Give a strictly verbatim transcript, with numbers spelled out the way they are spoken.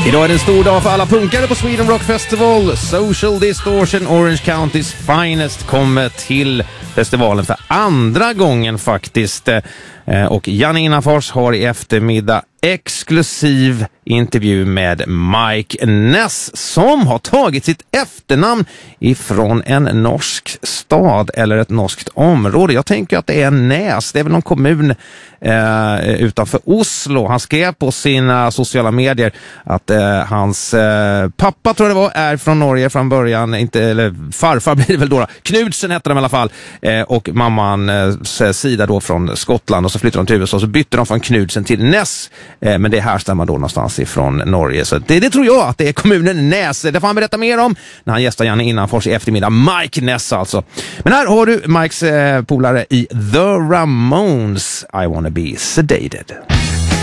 Idag är det en stor dag för alla punkare på Sweden Rock Festival. Social Distortion, Orange County's Finest, kommer till festivalen för andra gången faktiskt. Och Janne Innanfors har i eftermiddag exklusiv intervju med Mike Ness, som har tagit sitt efternamn ifrån en norsk stad eller ett norskt område. Jag tänker att det är Näs, det är väl någon kommun eh, utanför Oslo. Han skrev på sina sociala medier att eh, hans eh, pappa, tror jag det var, är från Norge från början, inte, eller farfar blir det väl då, Knudsen hette de i alla fall, eh, och mammans eh, sida då från Skottland, och så flyttade de till U S A, så bytte de från Knudsen till Ness, eh, men det härstammar då någonstans ifrån Norge. Så det, det tror jag att det är kommunen Näs. Det får han berätta mer om när han gästar Janne Innanfors i eftermiddag. Mike Ness alltså. Men här har du Mikes eh, polare i The Ramones, I Wanna Be Sedated.